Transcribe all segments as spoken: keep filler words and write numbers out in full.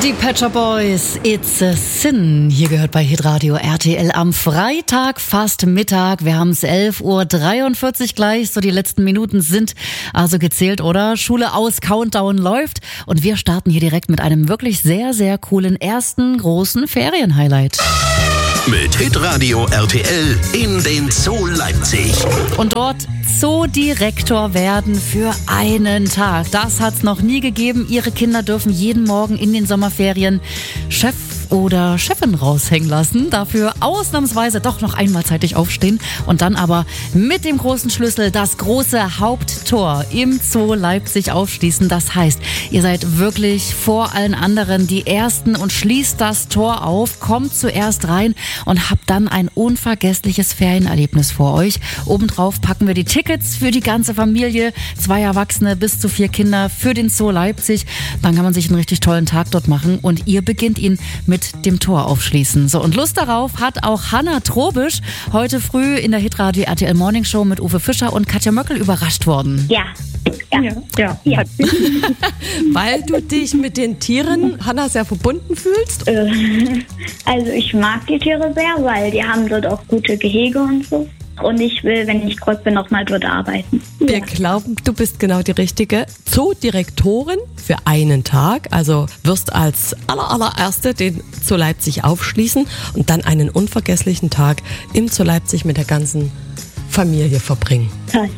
Die Pet Shop Boys, It's a Sin. Hier gehört bei Hitradio R T L am Freitag, fast Mittag. Wir haben es elf Uhr dreiundvierzig gleich. So, die letzten Minuten sind also gezählt, oder? Schule aus, Countdown läuft. Und wir starten hier direkt mit einem wirklich sehr, sehr coolen ersten großen Ferienhighlight. Mit Hitradio R T L in den Zoo Leipzig. Und dort Zoodirektor werden für einen Tag. Das hat's noch nie gegeben. Ihre Kinder dürfen jeden Morgen in den Sommerferien Chef oder Chefin raushängen lassen. Dafür ausnahmsweise doch noch einmal zeitig aufstehen und dann aber mit dem großen Schlüssel das große Haupttor im Zoo Leipzig aufschließen. Das heißt, ihr seid wirklich vor allen anderen die Ersten und schließt das Tor auf, kommt zuerst rein und habt dann ein unvergessliches Ferienerlebnis vor euch. Obendrauf packen wir die Tickets für die ganze Familie, zwei Erwachsene bis zu vier Kinder für den Zoo Leipzig. Dann kann man sich einen richtig tollen Tag dort machen und ihr beginnt ihn mit dem Tor aufschließen. So, und Lust darauf hat auch Hanna Trobisch, heute früh in der Hitradio R T L Morning Show mit Uwe Fischer und Katja Möckel überrascht worden. Ja. Ja, ja. ja. Weil du dich mit den Tieren, Hanna, sehr verbunden fühlst? Also ich mag die Tiere sehr, weil die haben dort auch gute Gehege und so. Und ich will, wenn ich groß bin, noch mal dort arbeiten. Wir ja. glauben, du bist genau die richtige Zoodirektorin für einen Tag. Also wirst als aller, allererste den Zoo Leipzig aufschließen und dann einen unvergesslichen Tag im Zoo Leipzig mit der ganzen Familie verbringen.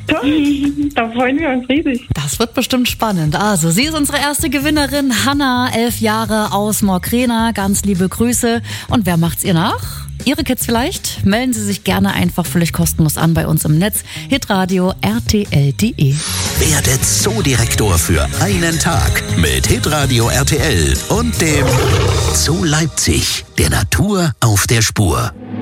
Da freuen wir uns riesig. Das wird bestimmt spannend. Also, sie ist unsere erste Gewinnerin, Hanna, elf Jahre aus Morkrena. Ganz liebe Grüße. Und wer macht's ihr nach? Ihre Kids vielleicht? Melden Sie sich gerne einfach völlig kostenlos an bei uns im Netz. Hitradio R T L punkt de. Werde Zoodirektor für einen Tag mit Hitradio R T L und dem Zoo Leipzig, der Natur auf der Spur.